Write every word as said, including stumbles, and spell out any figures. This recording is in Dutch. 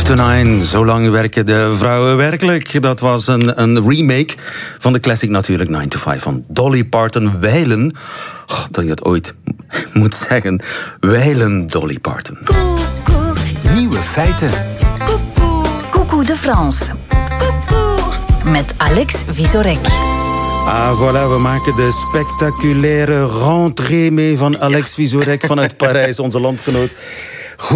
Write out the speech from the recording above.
to nine, zo lang werken de vrouwen werkelijk. Dat was een, een remake van de classic natuurlijk nine to five van Dolly Parton. Wijlen, oh, dat je dat ooit moet zeggen, wijlen Dolly Parton. Nieuwe feiten. Coucou de France. Met Alex Vizorek. Ah, voilà, we maken de spectaculaire rentrée mee van Alex Vizorek vanuit Parijs, onze landgenoot.